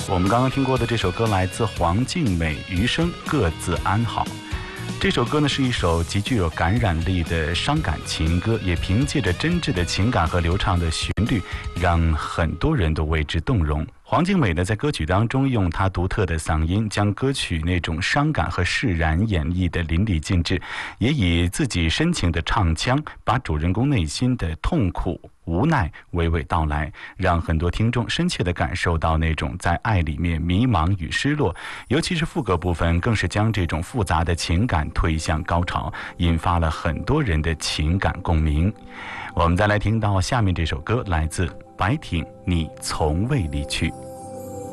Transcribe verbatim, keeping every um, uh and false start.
我们刚刚听过的这首歌来自黄静美，余生各自安好。这首歌呢是一首极具有感染力的伤感情歌，也凭借着真挚的情感和流畅的旋律，让很多人都为之动容。黄静美呢在歌曲当中用她独特的嗓音，将歌曲那种伤感和释然演绎的淋漓尽致，也以自己深情的唱腔，把主人公内心的痛苦无奈娓娓道来，让很多听众深切地感受到那种在爱里面迷茫与失落，尤其是副歌部分更是将这种复杂的情感推向高潮，引发了很多人的情感共鸣。我们再来听到下面这首歌，来自白挺，你从未离去。